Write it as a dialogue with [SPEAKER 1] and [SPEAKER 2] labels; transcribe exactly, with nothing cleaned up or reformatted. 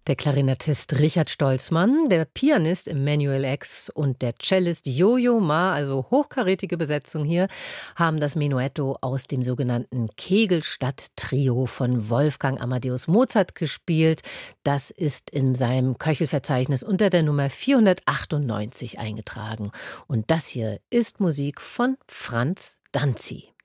[SPEAKER 1] Der Klarinettist Richard Stolzmann, der Pianist Emanuel X und der Cellist Yo-Yo Ma, also hochkarätige Besetzung hier, haben das Menuetto aus dem sogenannten Kegelstadt-Trio von Wolfgang Amadeus Mozart gespielt. Das ist in seinem Köchelverzeichnis unter der Nummer vierhundertachtundneunzig eingetragen. Und das hier ist Musik von Franz Danzi.